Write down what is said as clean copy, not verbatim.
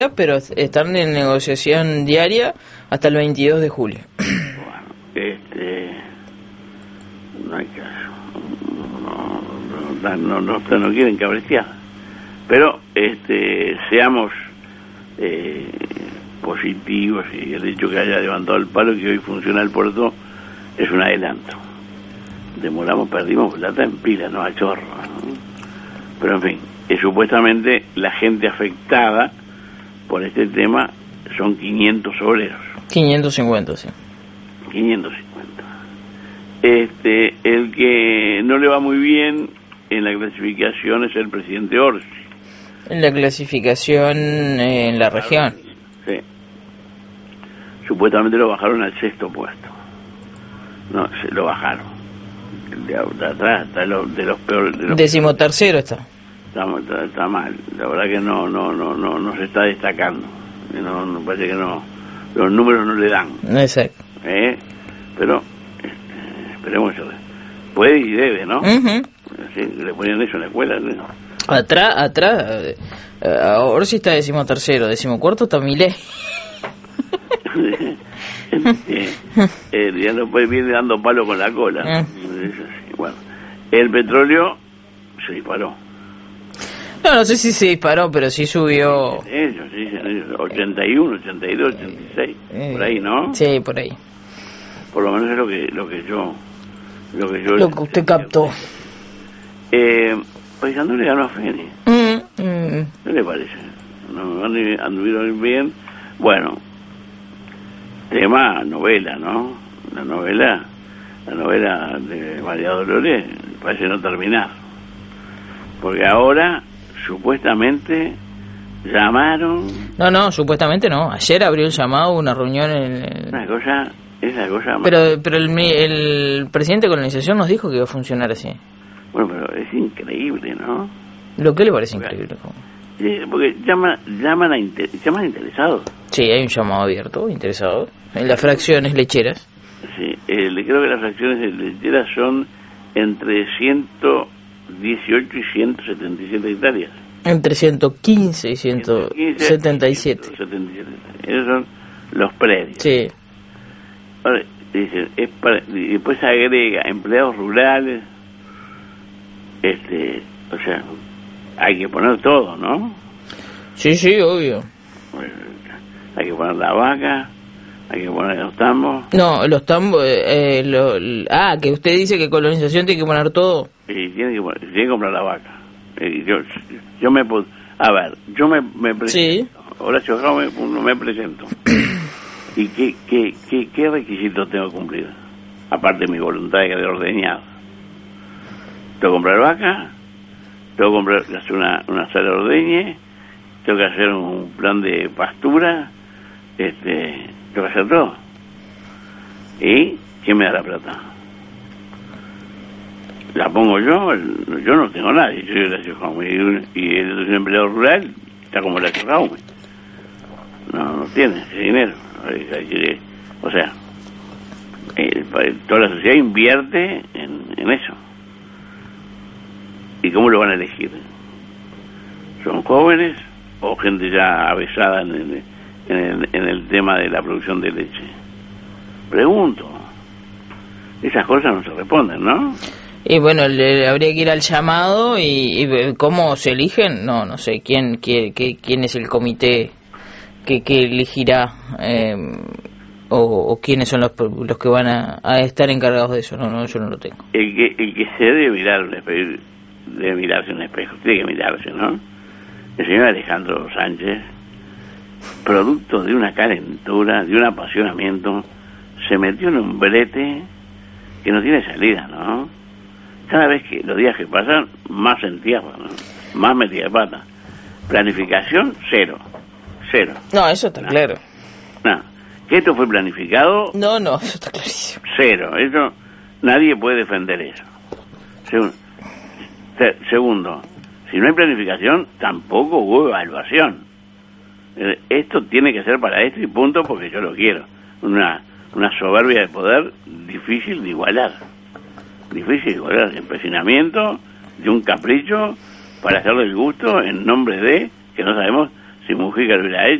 pero están en negociación diaria hasta el 22 de julio. Bueno, no hay caso. No quieren cabretear. Pero seamos positivos, y el hecho que haya levantado el palo que hoy funciona el puerto es un adelanto. Perdimos plata en pila, no a chorro, ¿no? Pero en fin, supuestamente la gente afectada por este tema son 500 obreros. 550, sí. 550. El que no le va muy bien en la clasificación es el presidente Orsi. En la clasificación en la región. Sí. Supuestamente lo bajaron al 6º puesto. No, se lo bajaron. El de atrás está de los peores. 13º está. Está mal. La verdad que no se está destacando. No parece que no. Los números no le dan. Exacto. Pero esperemos eso. Puede y debe, ¿no? Uh-huh. Sí, le ponían eso en la escuela, ¿no? Atrás, ahora sí está 13º, 14º está Milei. Ya no puede viene dando palo con la cola. Bueno, el petróleo se disparó. No sé si se disparó, pero sí subió. Ellos, 81, 82, 86, por ahí, ¿no? Sí, por ahí. Por lo menos es lo que usted captó. Paisandú le ganó a Feni. ¿Qué le parece? No, anduvieron bien. Bueno, tema novela, ¿no? La novela de María Dolores parece no terminar. Porque ahora, supuestamente, llamaron... No, supuestamente no. Ayer abrió el llamado, una reunión en... Esa cosa... Pero el presidente de colonización nos dijo que iba a funcionar así. Bueno, pero es increíble, ¿no? ¿Lo que le parece increíble? Sí, porque llaman interesados. Sí, hay un llamado abierto, interesado, en las fracciones lecheras. Sí, creo que las fracciones lecheras son entre 118 y 177 hectáreas. Entre 115 y 177. 177. Esos son los predios. Sí. Ahora, dicen, y después agrega empleados rurales. O sea, hay que poner todo, ¿no? Sí, obvio. Hay que poner la vaca, hay que poner los tambos. No, los tambos, que usted dice que colonización tiene que poner todo. Y tiene que comprar la vaca. Yo me presento. Sí. Horacio Jaume, me presento. ¿Y qué requisitos tengo que cumplir? Aparte de mi voluntad de quedar ordeñado. Tengo que comprar vaca, tengo que hacer una sala de ordeñe, tengo que hacer un plan de pastura, tengo que hacer todo. ¿Y quién me da la plata? La pongo yo no tengo nada, yo soy Horacio Jaume, y el empleado rural está como Horacio Jaume. No tiene ese dinero. O sea, toda la sociedad invierte en eso. ¿Y cómo lo van a elegir? ¿Son jóvenes o gente ya avesada en el tema de la producción de leche? Pregunto. Esas cosas no se responden, ¿no? Y bueno, habría que ir al llamado y cómo se eligen. No sé quién es el comité que elegirá o quiénes son los que van a estar encargados de eso. No, yo no lo tengo. El que se debe mirarse en un espejo, tiene que mirarse, ¿no? El señor Alejandro Sánchez, producto de una calentura, de un apasionamiento, se metió en un brete que no tiene salida, ¿no? Cada vez que los días que pasan, más se entierra, ¿no? Más metida de pata. Planificación, cero. No, eso está claro. No, que esto fue planificado... No, eso está clarísimo. Cero, eso, nadie puede defender eso. Segundo, si no hay planificación, tampoco hubo evaluación. Esto tiene que ser para esto y punto, porque yo lo quiero. Una soberbia de poder difícil de igualar. El empecinamiento de un capricho para hacerle el gusto en nombre de que no sabemos Si Mujica lo hubiera hecho,